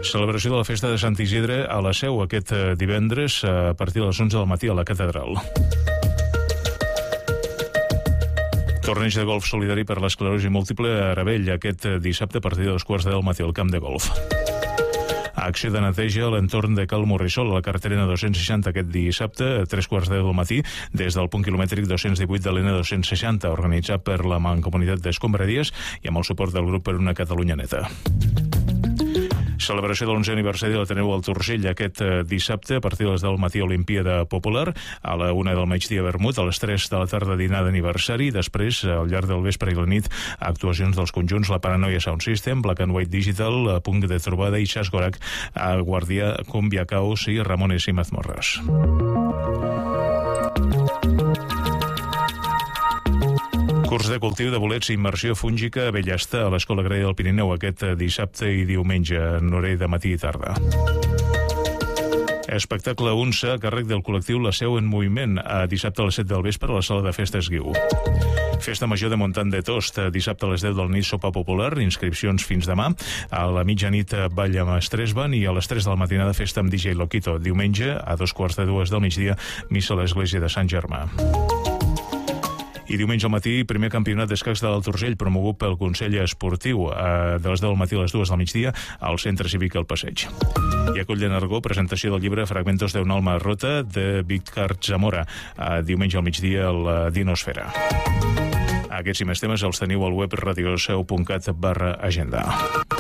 Celebració de la festa de Sant Isidre a la Seu aquest divendres a partir de les 11 del matí a la catedral. Torneig de golf solidari per l'esclerosi múltiple a Aravell aquest dissabte a partir de 2:15 del matí al camp de golf. Acció de neteja a l'entorn de Cal Morrissol, a la carretera 260 aquest dissabte a 3:15 del matí des del punt quilomètric 218 de l'N260, organitzat per la Mancomunitat d'Escombraries i amb el suport del grup Per una Catalunya Neta. Celebració de l'11è aniversari de l'Ateneu al Turcell aquest dissabte a partir de les 10 del matí Olimpíada Popular, a la 1 del migdia vermut, a les 3 de la tarda dinar d'aniversari, després al llarg del vespre i la nit actuacions dels conjunts La Paranoia Sound System, Black and White Digital, Punt de Trobada i Xas Gorac, a Guardià, Cumbia Caos i Ramones i Mazmorras. Curs de cultiu de bolets i immersió fúngica a Bellasta, a l'Escola Agrària del Pirineu, aquest dissabte i diumenge, en horari de matí i tarda. Espectacle UNSA a càrrec del col·lectiu La Seu en Moviment, a dissabte a les 7 del vespre a la sala de festes Guiu. Festa major de Montant de Tost, dissabte a les 10 del nit sopa popular, inscripcions fins demà, a la mitjanit ball amb Estresban i a les 3 de la matinada festa amb DJ Loquito. Diumenge, a 2:15 del migdia, missa a l'església de Sant Germà. I diumenge al matí, primer campionat d'escacs de l'Alt Urgell promogut pel Consell Esportiu de les 10 del matí a les 2 del migdia al Centre Cívic al Passeig. I a Coll de Nargó, presentació del llibre Fragmentos de una alma rota de Víctor Zamora, diumenge al migdia a la Dinosfera. Aquests i més temes els teniu al web radioseu.cat/agenda.